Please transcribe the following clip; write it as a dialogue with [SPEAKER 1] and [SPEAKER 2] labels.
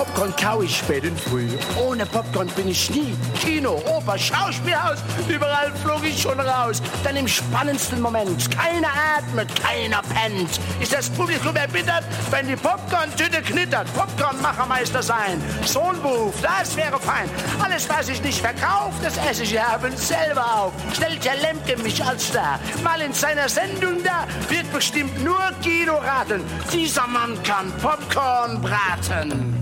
[SPEAKER 1] Popcorn kau ich spät und früh. Ohne Popcorn bin ich nie. Kino, Oper, Schauspielhaus, überall flog ich schon raus. Dann im spannendsten Moment. Keiner atmet, keiner pennt. Ist das Publikum erbittert, wenn die Popcorn-Tüte knittert? Popcorn-Machermeister sein. So ein Beruf, das wäre fein. Alles, was ich nicht verkaufe, das esse ich abends selber auf. Stellt Herr Lemke mich als Star. Mal in seiner Sendung da wird bestimmt nur Guido raten. Dieser Mann kann Popcorn braten.